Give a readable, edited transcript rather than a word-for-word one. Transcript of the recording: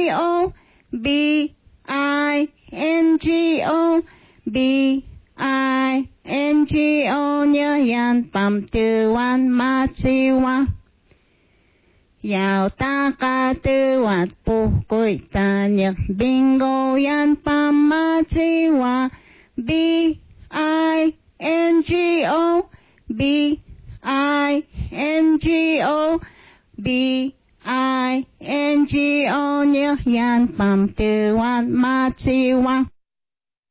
O B-I-N-G-O B-I-N-G-O nhớ yan bầm tư văn ma chi wa yào ta ca tư wat bu côi ta nhớ bingo yan bầm ma chi wa B-I-N-G-O B-I-N-G-O B-I-N-G-O nhớ yan bầm tư văn ma chi wa